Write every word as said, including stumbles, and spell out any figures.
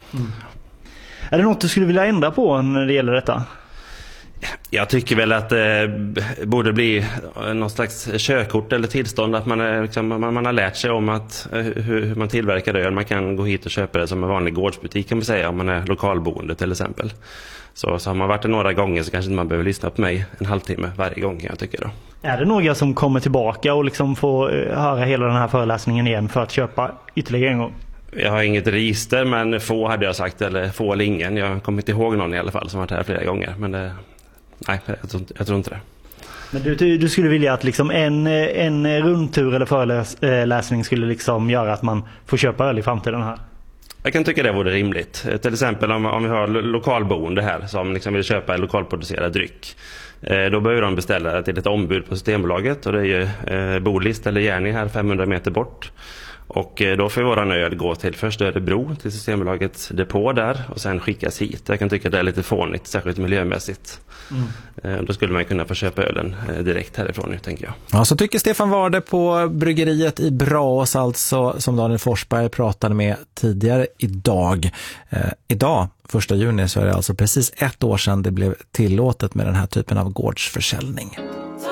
Mm. Är det något du skulle vilja ändra på när det gäller detta? Jag tycker väl att det borde bli någon slags körkort eller tillstånd att man, är, liksom, man, man har lärt sig om att, hur, hur man tillverkar öl. Man kan gå hit och köpa det som en vanlig gårdsbutik kan man säga, om man är lokalboende till exempel. Så, så har man varit det några gånger så kanske man behöver lyssna på mig en halvtimme varje gång, jag tycker då. Är det några som kommer tillbaka och liksom får höra hela den här föreläsningen igen för att köpa ytterligare en gång? Jag har inget register, men få hade jag sagt, eller få eller ingen. Jag kommer inte ihåg någon i alla fall som varit här flera gånger, men det, nej, jag tror, jag tror inte det. Men du, du skulle vilja att liksom en, en rundtur eller föreläsning skulle liksom göra att man får köpa öl i framtiden här? Jag kan tycka det vore rimligt. Till exempel om, om vi har lokalboende här som liksom vill köpa en lokalproducerad dryck. Eh, då behöver de beställa till ett ombud på Systembolaget, och det är ju eh, Bolist eller Järni här femhundra meter bort. Och då får våran öl gå till först Örebro, till Systembolagets depå där, och sen skickas hit. Jag kan tycka det är lite fånigt, särskilt miljömässigt. Mm. Då skulle man kunna få köpa ölen direkt härifrån nu, tänker jag. Ja, så tycker Stefan Warde på bryggeriet i Braås, alltså, som Daniel Forsberg pratade med tidigare idag. Eh, idag, första juni, så är det alltså precis ett år sedan det blev tillåtet med den här typen av gårdsförsäljning.